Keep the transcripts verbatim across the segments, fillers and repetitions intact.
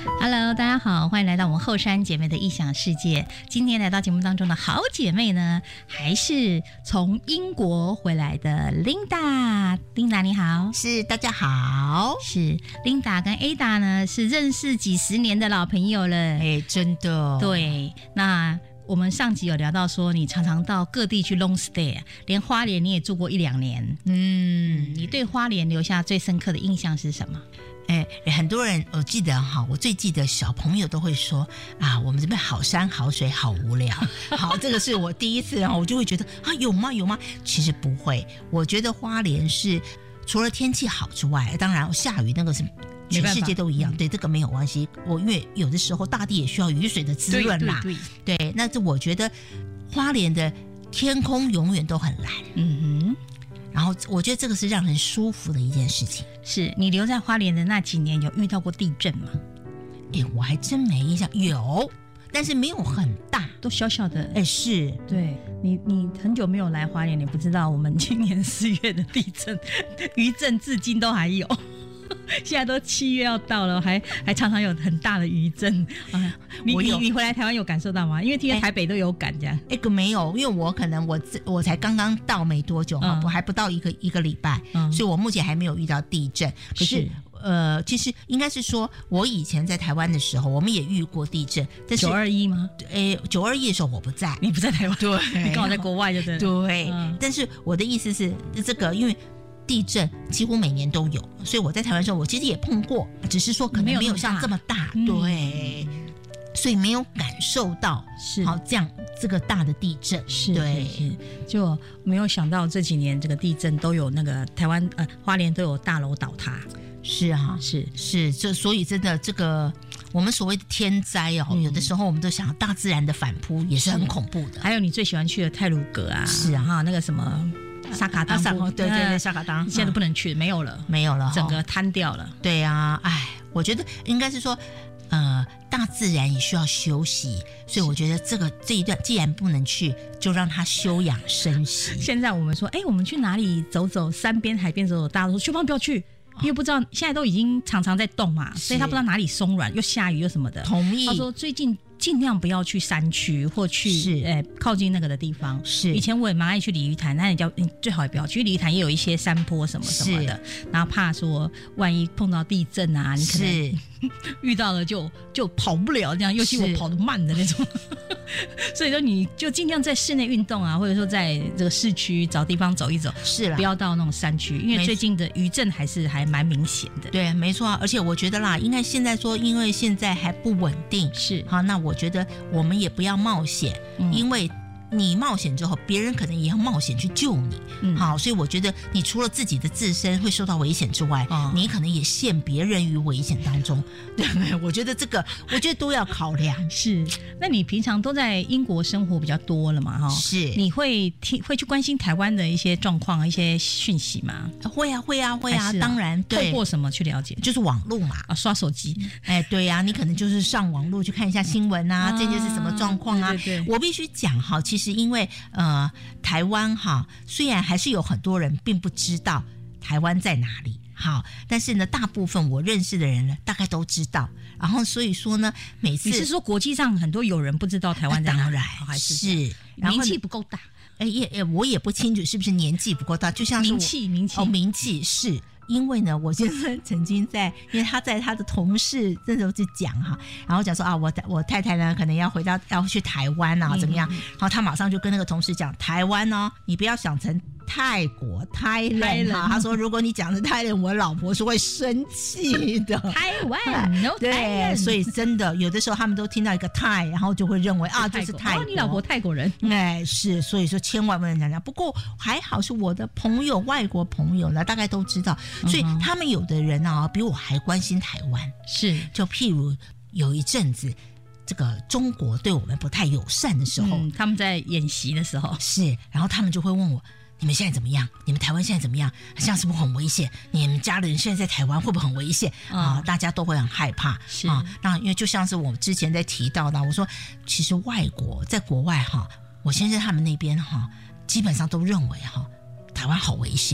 Hello， 大家好，欢迎来到我们后山姐妹的异想世界。今天来到节目当中的好姐妹呢，还是从英国回来的 Linda。Linda 你好。 是，大家好。 是 Linda 跟 Ada 呢是认识几十年的老朋友了。 哎，真的。 对，那我们上集有聊到说，你常常到各地去 long stay， 连花莲你也住过一两年。嗯，你对花莲留下最深刻的印象是什么？ 哎，很多人我记得哈，我最记得小朋友都会说啊，我们这边好山好水好无聊。好，这个是我第一次，然后我就会觉得啊，有吗有吗？其实不会，我觉得花莲是除了天气好之外，当然下雨那个是全世界都一样，对，这个没有关系。我因为有的时候大地也需要雨水的滋润啦， 对对对， 对，那这我觉得花莲的天空永远都很蓝。嗯哼。然后我觉得这个是让人舒服的一件事情。 是你留在花莲的那几年有遇到过地震吗？ 哎，我还真没印象，有，但是没有很大， 都小小的。 哎，是， 对你，你很久没有来花莲，你不知道我们今年四月的地震余震至今都还有。现在都七月要到了，还还常常有很大的余震。啊、你你你回来台湾有感受到吗？因为听说台北都有感这样。 哎，个没有，因为我可能我我才刚刚到没多久哈，我、嗯、还不到一个一个礼拜、嗯，所以我目前还没有遇到地震。可是。是呃，其实应该是说，我以前在台湾的时候，我们也遇过地震。但是九二一吗？ 诶，九二一的时候我不在， 你不在台湾， 对， 你刚好在国外就对了。 对、嗯，但是我的意思是，这个因为地震几乎每年都有，所以我在台湾的时候，我其实也碰过，只是说可能没有像这么大，嗯、对。所以没有感受到是好这样这个大的地震， 是， 对， 是，就没有想到这几年这个地震都有那个台湾呃花莲都有大楼倒塌， 是啊， 是是，就所以真的这个我们所谓的天灾哦、嗯，有的时候我们都想大自然的反扑也是很恐怖的。 还有你最喜欢去的太鲁阁啊， 是啊， 哈那个什么沙卡当、啊， 对对对，沙卡当现在都不能去，没有了， 没有了， 整个瘫掉了。 对啊，哎，我觉得应该是说。呃，大自然也需要休息，所以我觉得这个这一段既然不能去，就让它休养生息。 现在我们说，哎，我们去哪里走走，山边、海边走走，大家都说去，不要去，因为不知道现在都已经常常在动嘛，所以他不知道哪里松软，又下雨又什么的。 同意。 他说最近尽量不要去山区或去是呃靠近那个的地方。是。以前我也蛮爱去鲤鱼潭，那你叫你最好也不要去。鲤鱼潭也有一些山坡什么什么的，然后怕说万一碰到地震啊，你可能遇到了就就跑不了，这样尤其我跑得慢的那种。所以说你就尽量在室内运动啊，或者说在这个市区找地方走一走， 是啦， 不要到那种山区，因为最近的余震还是还蛮明显的。 对，没错啊，而且我觉得啦，应该现在说，因为现在还不稳定， 是好，那我觉得我们也不要冒险，嗯、因为。你冒险之后，别人可能也要冒险去救你，嗯，好，所以我觉得你除了自己的自身会受到危险之外，哦、你可能也陷别人于危险当中，对不对？我觉得这个，我觉得都要考量。 是，那你平常都在英国生活比较多了嘛？哈， 是， 你会听会去关心台湾的一些状况、一些讯息吗？ 会啊，会啊，会啊， 啊当然，对， 透过什么去了解？ 就是网络嘛， 啊，刷手机， 哎，对呀、啊，你可能就是上网络去看一下新闻啊，啊这就是什么状况啊？ 对对对， 我必须讲哈，其实因为。呃，台湾哈，虽然还是有很多人并不知道台湾在哪里，好，但是呢，大部分我认识的人呢，大概都知道。然后所以说呢，每次你是说国际上很多有人不知道台湾在哪里？ 当然还是是名气不够大？ 哎也也，我也不清楚是不是年纪不够大，就像是名气名气哦，名气是。因为呢，我先生曾经在，因为他在他的同事那时候就讲哈，然后讲说啊，我我太太呢可能要回到要去台湾啊，怎么样？然后他马上就跟那个同事讲，台湾哦，你不要想成泰国Thailand哈，他说如果你讲成Thailand，我老婆是会生气的。 台湾 ，no 对，所以真的有的时候他们都听到一个泰，然后就会认为啊，这是泰国， 哦，你老婆泰国人， 哎是，所以说千万不能讲讲。不过还好是我的朋友，外国朋友呢，大概都知道。所以他们有的人啊，比我还关心台湾， 是就譬如有一阵子，这个中国对我们不太友善的时候， 嗯、他们在演习的时候是，然后他们就会问我：你们现在怎么样？你们台湾现在怎么样？这样是不是很危险？你们家人现在在台湾会不会很危险、嗯、啊？大家都会很害怕是啊。那因为就像是我之前在提到的，我说其实外国在国外哈，我先生他们那边哈，基本上都认为哈，台湾好危险。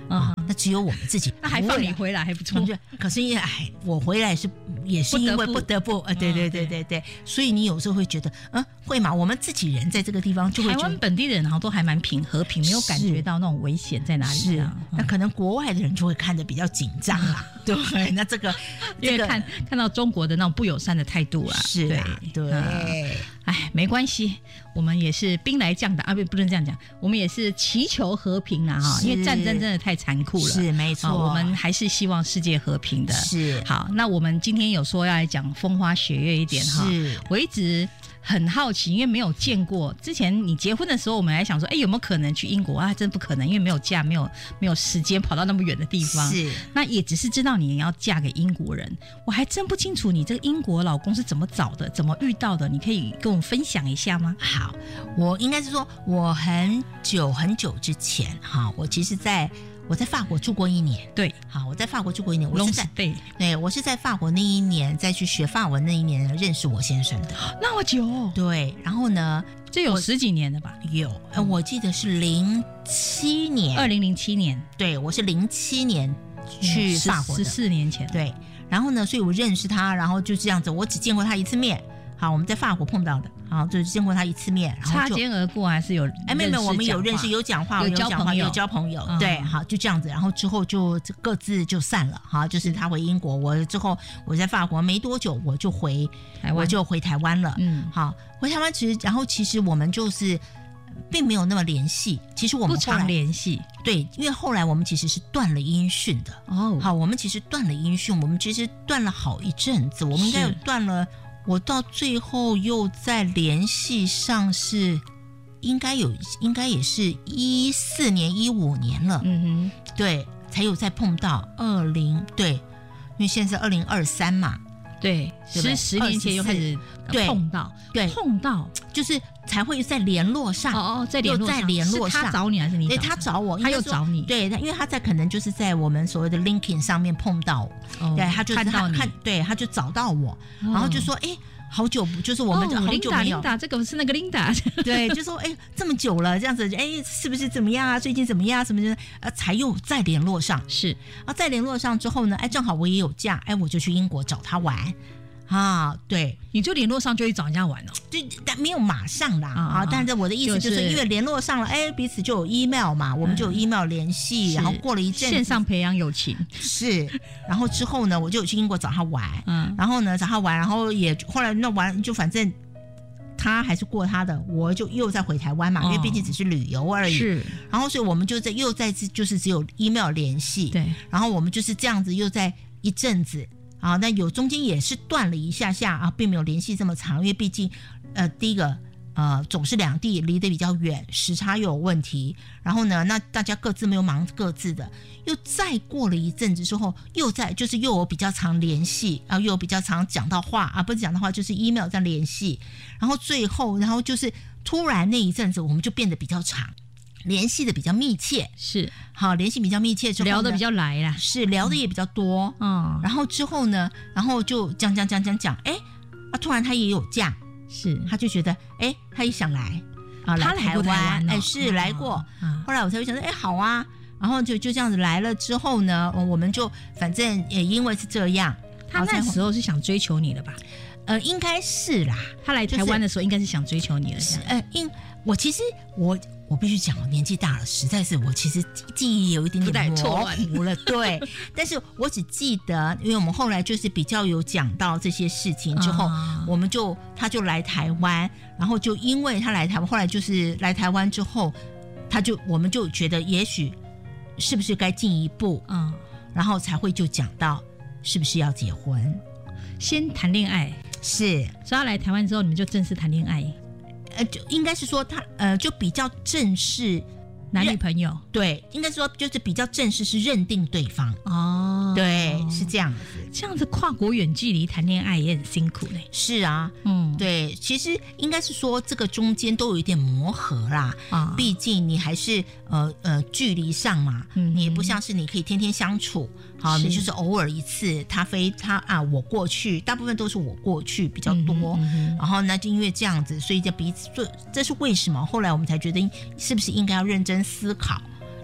嗯啊，那只有我们自己， 那还放你回来还不错。 可是因为哎，我回来是也是因为不得不，呃，对对对对对，所以你有时候会觉得，嗯，会吗？我们自己人在这个地方就会觉得， 台湾本地人好像都还蛮平和平，没有感觉到那种危险在哪里。 是啊，那可能国外的人就会看得比较紧张啦，对，那这个因为看看到中国的那种不友善的态度啦， 是啊，对。 哎，没关系，我们也是兵来将挡啊，不不能这样讲，我们也是祈求和平啦哈，因为战争真的太残酷了， 是没错、 哦，我们还是希望世界和平的。 是好，那我们今天有说要来讲风花雪月一点哈， 是， 我一直很好奇，因为没有见过。之前你结婚的时候，我们还想说，哎，有没有可能去英国啊？真不可能，因为没有假，没有没有时间跑到那么远的地方。 是， 那也只是知道你要嫁给英国人，我还真不清楚你这个英国老公是怎么找的，怎么遇到的？你可以跟我分享一下吗？ 好，我应该是说，我很久很久之前哈，我其实在。我在法国住过一年， 对， 好，我在法国住过一年，我是在对， 对我是在法国那一年再去学法文那一年认识我先生的， 那么久， 对，然后呢， 这有十几年了吧？ 有，呃，我记得是零七年， 二零零七年， 对我是零七年去法国的， 十四年前， 对，然后呢，所以我认识他，然后就这样子，我只见过他一次面。好，我们在法国碰到的，好，就见过他一次面，然后擦肩而过还是有？ 哎，没有没有，我们有认识，有讲话， 有交朋友， 有交朋友， 嗯、 对，好，就这样子，然后之后就各自就散了，哈，就是他回英国，我之后我在法国没多久，我就回台湾，我就回台湾了， 嗯， 好，回台湾其实，然后其实我们就是并没有那么联系，其实我们不常联系， 对，因为后来我们其实是断了音讯的， 哦， 好，我们其实断了音讯，我们其实断了好一阵子，我们应该有断了。我到最后又在联系上是应该有应该也是一四年一五年了， 嗯哼， 对，才有再碰到二零对，因为现在是二零二三嘛， 对，十十年前又开始碰到， 对， 碰到就是才会在联络上， 哦哦，在联络上， 在联络上， 是他找你还是你找他？ 对，他找我， 他又找你， 对，他因为他在可能就是在我们所谓的 LinkedIn 上面碰到，哦、对，他就看到你， 对，他就找到我，哦、然后就说，哎。好久不就是我们好久没有， 琳达，这个是那个琳达， 对，就说哎这么久了这样子，哎是不是怎么样啊？最近怎么样、啊？什么的，呃，才又再联络上， 是啊，再联络上之后呢，哎，正好我也有假，哎，我就去英国找他玩。啊，对， 你就联络上就去找人家玩了， 就但没有马上啦啊！啊但是我的意思就是，因为联络上了，哎，彼此就有 email 嘛，我们就有 email 联系，然后过了一阵线上培养友情是，然后之后呢，我就有去英国找他玩，嗯，然后呢找他玩，然后也后来那玩就反正他还是过他的，我就又再回台湾嘛，因为毕竟只是旅游而已， 是， 然后所以我们就在又再次就是只有 email 联系， 对， 然后我们就是这样子又在一阵子。啊，那有中间也是断了一下下啊，并没有联系这么长，因为毕竟，呃，第一个，呃，总是两地离得比较远，时差又有问题，然后呢，那大家各自没有忙各自的，又再过了一阵子之后，又在就是又有比较常联系啊，又有比较常讲到话啊，不是讲到话就是 email 这样联系，然后最后，然后就是突然那一阵子我们就变得比较长。联系的比较密切， 是好联系比较密切之后聊得比较来啦， 是聊的也比较多，嗯，然后之后呢，然后就讲讲讲讲讲，哎，啊，突然他也有假， 是， 他就觉得，哎，他也想来啊， 他来台湾，哎，是来过， 嗯， 后来我才会想说，哎，好啊，然后就就这样子来了之后呢，我们就反正也因为是这样， 他那时候是想追求你的吧？ 呃，应该是啦， 他来台湾的时候应该是想追求你的， 是，呃，因我其实我。我必须讲，我年纪大了，实在是我其实记忆有一点点模糊了，对。但是我只记得，因为我们后来就是比较有讲到这些事情之后，啊、我们就他就来台湾，然后就因为他来台湾，后来就是来台湾之后，他就我们就觉得也许是不是该进一步，嗯，然后才会就讲到是不是要结婚， 先谈恋爱， 是， 所以他来台湾之后，你们就正式谈恋爱。 呃，就应该是说他呃，就比较正式男女朋友， 对，应该说就是比较正式是认定对方哦， 对，是这样子。 这样子跨国远距离谈恋爱也很辛苦嘞。 是啊，嗯，对，其实应该是说这个中间都有一点磨合啦，啊，毕竟你还是呃呃距离上嘛，嗯，你也不像是你可以天天相处。好，你就是偶尔一次，他飞他啊，我过去，大部分都是我过去比较多。嗯、然后呢，就因为这样子，所以就彼此，这这是为什么？后来我们才决定，是不是应该要认真思考，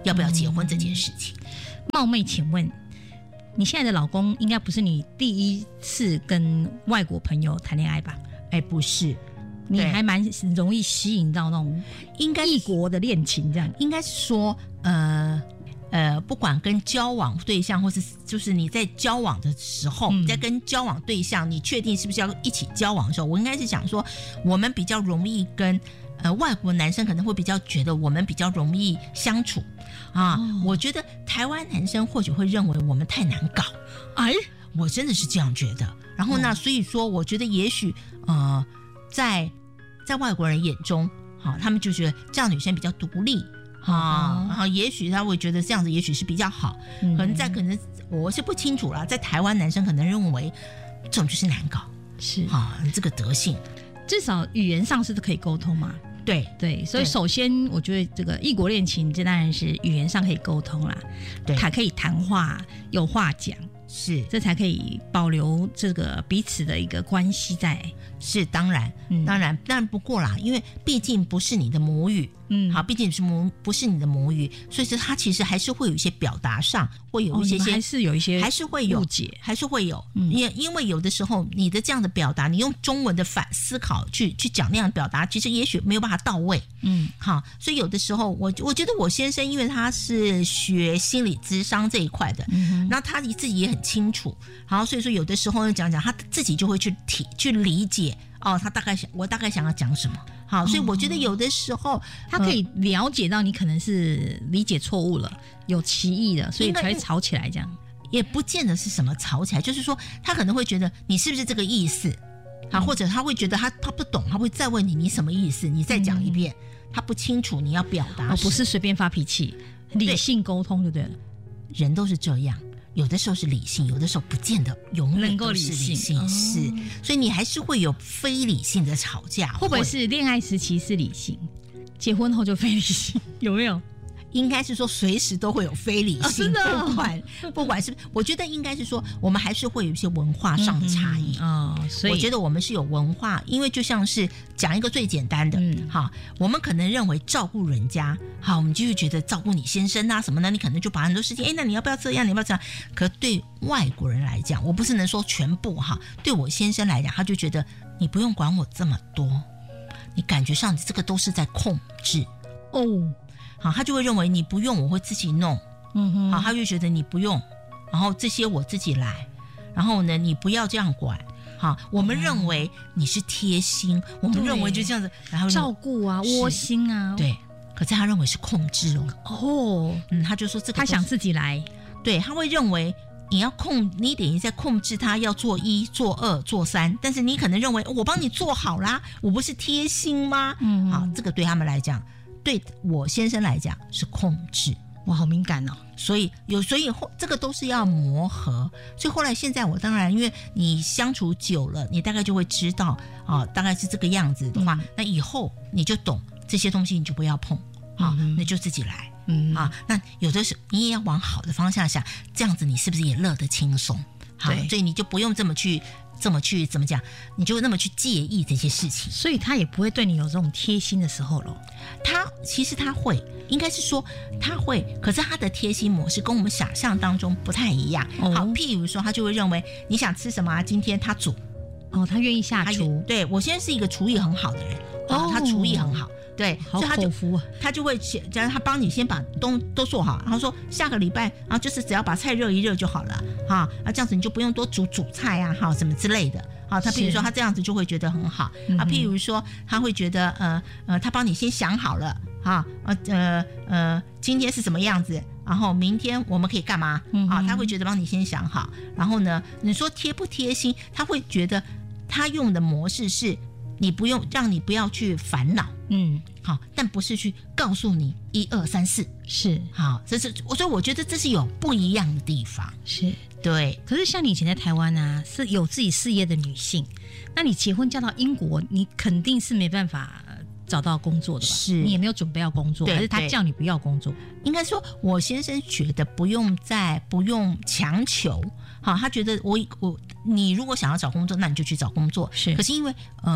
要不要结婚这件事情。 嗯、冒昧请问，你现在的老公应该不是你第一次跟外国朋友谈恋爱吧？ 哎，不是， 你还蛮容易吸引到那种应该异国的恋情，这样应该是说，呃。呃，不管跟交往对象，或是就是你在交往的时候，嗯、你在跟交往对象，你确定是不是要一起交往的时候，我应该是讲说，我们比较容易跟呃外国男生可能会比较觉得我们比较容易相处啊。哦、我觉得台湾男生或许会认为我们太难搞，哎，我真的是这样觉得。然后呢，哦、所以说我觉得也许呃，在在外国人眼中，好、啊，他们就觉得这样女生比较独立。啊，然后也许他会觉得这样子也许是比较好，嗯、可能在可能我是不清楚啦，在台湾男生可能认为这种就是难搞， 是啊，这个德性， 至少语言上是可以沟通嘛。 对对，所以首先我觉得这个异国恋情，这当然是语言上可以沟通啦，对，还可以谈话，有话讲， 是， 这才可以保留这个彼此的一个关系在。 是，当然，嗯、当然，当然不过啦，因为毕竟不是你的母语，嗯，好，毕竟是母不是你的母语，所以说它其实还是会有一些表达上会有一些些， 哦、还是有一些还是会有误解， 还是会有，嗯，因因为有的时候你的这样的表达，你用中文的反思考去去讲那样的表达，其实也许没有办法到位，嗯，好，所以有的时候我我觉得我先生因为他是学心理咨商这一块的，嗯，然后他自己也很清楚，好，所以说有的时候讲讲他自己就会去体去理解。哦，他大概想，我大概想要讲什么？好，所以我觉得有的时候、哦、 他可以了解到你可能是理解错误了，有歧义了，所以才会吵起来这样。 也不见得是什么吵起来，就是说他可能会觉得你是不是这个意思？啊，或者他会觉得他他不懂，他会再问你你什么意思？你再讲一遍，嗯、他不清楚你要表达、 哦，不是随便发脾气，理性沟通就对了。 人都是这样。有的时候是理性，有的时候不见得永远都是理性， 能够理性是、哦，所以你还是会有非理性的吵架。 会不会是恋爱时期是理性，结婚后就非理性？有没有？ 应该是说随时都会有非理性， 哦哦、 不管不管是，我觉得应该是说我们还是会有一些文化上的差异啊、嗯哦。所以我觉得我们是有文化，因为就像是讲一个最简单的，嗯，好，我们可能认为照顾人家，好，我们就会觉得照顾你先生啊什么的，你可能就把很多事情，哎，那你要不要这样？你要不要这样？可对外国人来讲，我不是能说全部哈，对我先生来讲，他就觉得你不用管我这么多，你感觉上这个都是在控制哦。好，他就会认为你不用，我会自己弄。嗯哼，好，他就觉得你不用，然后这些我自己来，然后呢，你不要这样管。好，我们认为你是贴心，嗯、我们认为就这样子，然后照顾啊，窝心啊， 对。可是他认为是控制哦。哦，嗯，他就说这个他想自己来， 对，他会认为你要控，你等于在控制他要做一、做二、做三，但是你可能认为我帮你做好啦，我不是贴心吗？嗯，好，这个对他们来讲。对我先生来讲是控制， 哇，好敏感哦。 所以有，所以后这个都是要磨合。所以后来现在我当然，因为你相处久了，你大概就会知道啊，大概是这个样子的话，嗯、那以后你就懂这些东西，你就不要碰啊，嗯、那就自己来。嗯啊，那有的时候你也要往好的方向想，这样子你是不是也乐得轻松？好，所以你就不用这么去。这么去怎么讲，你就那么去介意这些事情， 所以他也不会对你有这种贴心的时候了。 他其实他会，应该是说他会，可是他的贴心模式跟我们想象当中不太一样。哦、好，譬如说他就会认为你想吃什么啊，今天他煮， 哦，他愿意下厨。 对，我现在是一个厨艺很好的人，哦，他厨艺很好。对， 好口福啊！ 他就会先，假如他帮你先把东都做好，然后说下个礼拜，然后就是只要把菜热一热就好了，哈，啊这样子你就不用多煮煮菜啊，哈，什么之类的，好，他譬如说他这样子就会觉得很好，啊，譬如说他会觉得呃呃，他帮你先想好了，哈，呃呃，今天是什么样子，然后明天我们可以干嘛，啊，他会觉得帮你先想好，然后呢，你说贴不贴心，他会觉得他用的模式是。你不用让你不要去烦恼，嗯，好，但不是去告诉你一二三四， 是好，这是我所以我觉得这是有不一样的地方， 是对。 可是像你以前在台湾啊，是有自己事业的女性，那你结婚嫁到英国，你肯定是没办法找到工作的吧？是你也没有准备要工作，还是他叫你不要工作？ 应该说，我先生觉得不用再不用强求，好，他觉得我我你如果想要找工作，那你就去找工作，是。可是因为呃。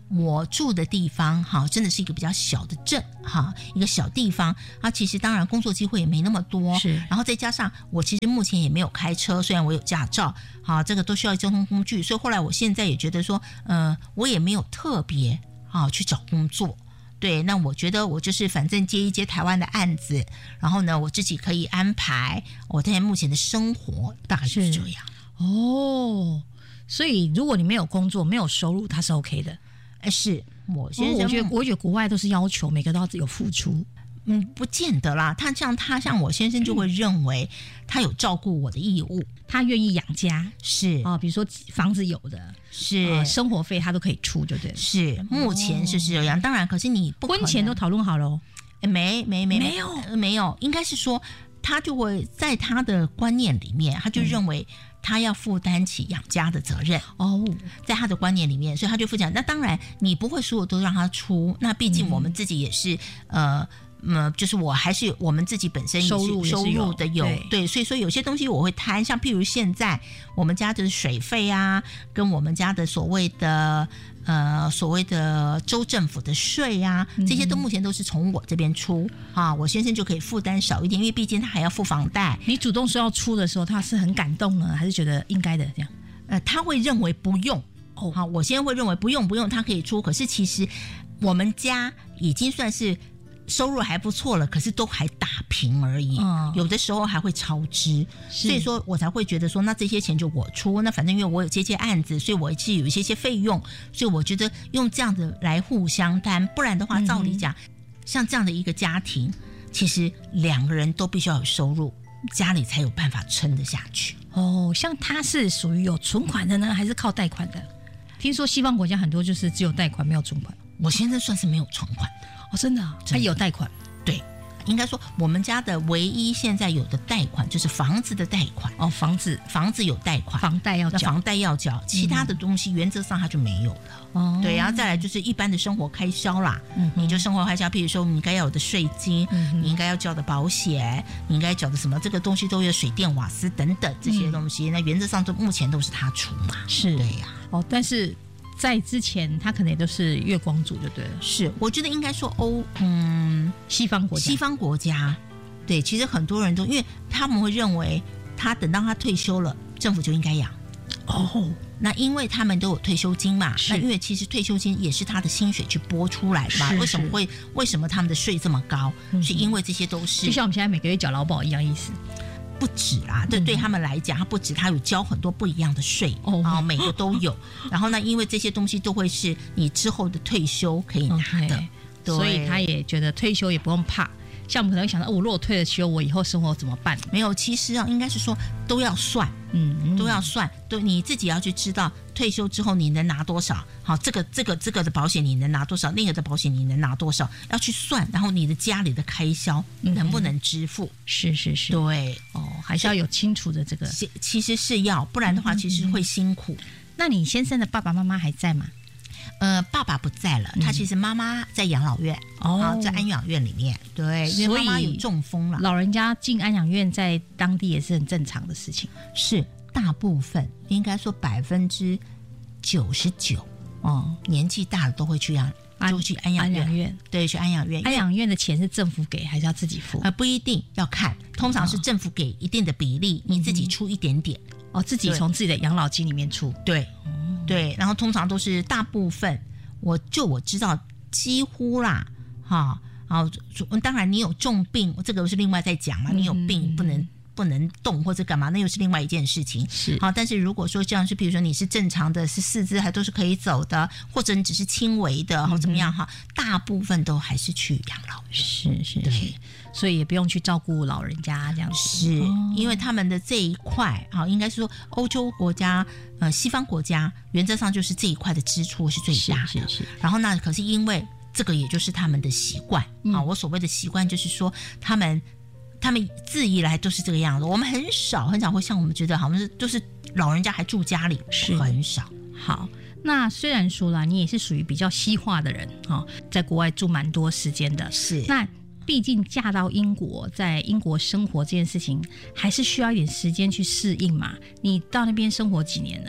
我住的地方哈，真的是一个比较小的镇哈，一个小地方啊。其实当然工作机会也没那么多， 是。 然后再加上我其实目前也没有开车，虽然我有驾照，好，这个都需要交通工具，所以后来我现在也觉得说，呃，我也没有特别啊去找工作。对，那我觉得我就是反正接一接台湾的案子，然后呢，我自己可以安排我现在目前的生活，大概就是这样。 哦，所以如果你没有工作、没有收入，它是 OK 的。 哎，是我现在、 哦、我觉得，我觉得国外都是要求每个都要有付出。 嗯，不见得啦。他像他像我先生就会认为他有照顾我的义务， 他愿意养家， 是啊、哦，比如说房子有的， 是、 呃、生活费他都可以出，对不对？ 是，目前是这样。哦、当然，可是你不可能婚前都讨论好了哦？ 没没没没有、 呃、没有，应该是说他就会在他的观念里面，他就认为他要负担起养家的责任哦，在他的观念里面，所以他就负责。那当然，你不会所有都让他出，那毕竟我们自己也是、嗯、呃。嗯，就是我还是有我们自己本身也是收入收入的有对, 对，所以说有些东西我会摊，像譬如现在我们家的水费啊，跟我们家的所谓的呃所谓的州政府的税啊，这些都目前都是从我这边出、嗯、啊，我先生就可以负担少一点，因为毕竟他还要付房贷。 你主动说要出的时候，他是很感动呢，还是觉得应该的这样？ 呃，他会认为不用哦，好，我先生会认为不用不用，他可以出，可是其实我们家已经算是收入还不错了，可是都还打平而已、嗯、有的时候还会超支，所以说我才会觉得说那这些钱就我出，那反正因为我有接接案子，所以我是有一些些费用，所以我觉得用这样子来互相担，不然的话照理讲、嗯、像这样的一个家庭，其实两个人都必须要有收入，家里才有办法撑得下去。 哦，像他是属于有存款的呢，还是靠贷款的？听说西方国家很多就是只有贷款没有存款。 我现在算是没有存款的哦，真的、啊，他有贷款。 对，应该说我们家的唯一现在有的贷款就是房子的贷款哦，房子房子有贷款， 房贷要缴， 房贷要缴，其他的东西原则上它就没有了。哦，对，然后再来就是一般的生活开销啦，嗯，你就生活开销，譬如说你应该要有的税金，嗯，你应该要交的保险，你应该缴的什么，这个东西都有水电瓦斯等等这些东西，嗯、那原则上都目前都是他出嘛， 是， 对呀、 啊，哦，但是。在之前他可能也都是月光族就对了。 是，我觉得应该说欧嗯西方国家西方国家对，其实很多人都因为他们会认为他等到他退休了政府就应该养哦，那因为他们都有退休金嘛，那因为其实退休金也是他的薪水去拨出来嘛，为什么会为什么他们的税这么高、嗯、是因为这些都是就像我们现在每个月缴劳保一样意思。 不止啦，对、嗯、对他们来讲，他不止，他有交很多不一样的税哦，然后每个都有。然后呢，因为这些东西都会是你之后的退休可以拿的， okay, 所以他也觉得退休也不用怕。像我们可能会想到，哦，我如果退了休，我以后生活怎么办？ 没有，其实啊，应该是说都要算，嗯，都要算，对，你自己要去知道退休之后你能拿多少。好，这个这个这个的保险你能拿多少，那个的保险你能拿多少，要去算。然后你的家里的开销能不能支付？嗯、 是是是， 对， 哦，还是要有清楚的这个。 其实是要，不然的话其实会辛苦。嗯、 那你先生的爸爸妈妈还在吗？ 呃，爸爸不在了，他其实妈妈在养老院哦、啊，在安养院里面，对，因为妈妈有中风了， 老人家进安养院在当地也是很正常的事情， 是大部分应该说百分之九十九哦，年纪大了都会去养，就去安养院， 安养院对，去安养院。 安养院的钱是政府给还是要自己付？ 呃，不一定要看，通常是政府给一定的比例，哦、你自己出一点点。 哦，自己从自己的养老金里面出， 对，哦、对，然后通常都是大部分，我就我知道几乎啦，哈，啊，当然你有重病，这个是另外再讲嘛，你有病不能。不能动或者干嘛，那又是另外一件事情。 是好，但是如果说这样是，比如说你是正常的，是四肢还都是可以走的，或者你只是轻微的，或怎么样哈、嗯，大部分都还是去养老院。 是是对是，所以也不用去照顾老人家这样子。 是、哦、因为他们的这一块啊，应该是说欧洲国家、呃西方国家，原则上就是这一块的支出是最大的。 是是是。 然后呢，可是因为这个也就是他们的习惯、嗯、啊，我所谓的习惯就是说他们。他们自以来都是这个样子，我们很少很少会像我们觉得好像是都是老人家还住家里，是很少。 好，那虽然说啦，你也是属于比较西化的人、哦、在国外住蛮多时间的， 是。 那毕竟嫁到英国，在英国生活这件事情，还是需要一点时间去适应嘛。你到那边生活几年了？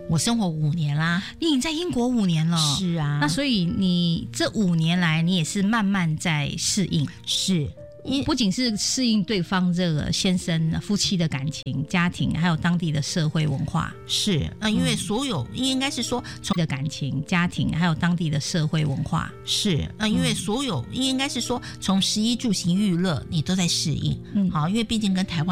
我生活五年啦。 你已经在英国五年了。 是啊。 那所以你这五年来，你也是慢慢在适应。 是。 不仅是适应对方这个先生夫妻的感情、家庭，还有当地的社会文化。 是，呃，因为所有、嗯、应该是说从的感情、家庭，还有当地的社会文化。 是，呃，因为所有、嗯、应该是说从食衣住行娱乐，你都在适应。嗯，好，因为毕竟跟台湾。